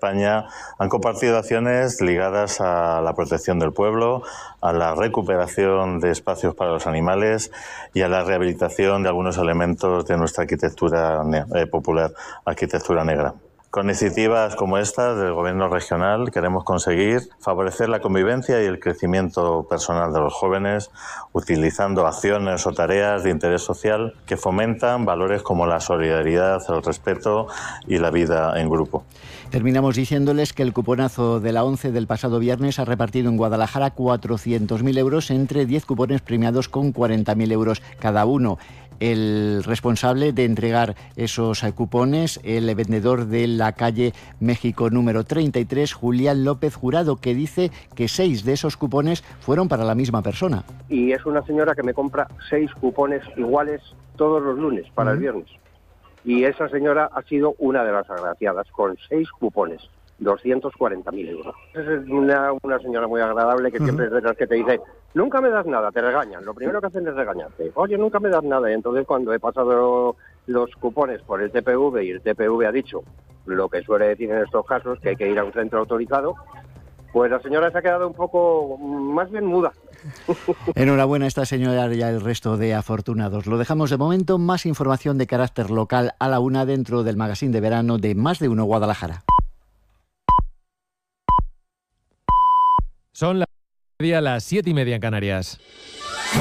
España han compartido acciones ligadas a la protección del pueblo, a la recuperación de espacios para los animales y a la rehabilitación de algunos elementos de nuestra arquitectura popular, arquitectura negra. Con iniciativas como esta del Gobierno regional queremos conseguir favorecer la convivencia y el crecimiento personal de los jóvenes, utilizando acciones o tareas de interés social que fomentan valores como la solidaridad, el respeto y la vida en grupo. Terminamos diciéndoles que el cuponazo de la ONCE del pasado viernes ha repartido en Guadalajara 400.000 euros entre 10 cupones premiados con 40.000 euros cada uno. El responsable de entregar esos cupones, el vendedor de la calle México número 33, Julián López Jurado, que dice que 6 de esos cupones fueron para la misma persona. Y es una señora que me compra 6 cupones iguales todos los lunes para el viernes. Y esa señora ha sido una de las agraciadas, con 6 cupones, 240.000 euros. Es una señora muy agradable que siempre es de las que te dice, nunca me das nada, te regañan. Lo primero que hacen es regañarte. Oye, nunca me das nada. Y entonces cuando he pasado los cupones por el TPV y el TPV ha dicho lo que suele decir en estos casos, que hay que ir a un centro autorizado, pues la señora se ha quedado un poco más bien muda. Enhorabuena a esta señora y al resto de afortunados. Lo dejamos de momento. Más información de carácter local a la 1 dentro del magazine de verano de Más de Uno Guadalajara. Son las 7:30 en Canarias.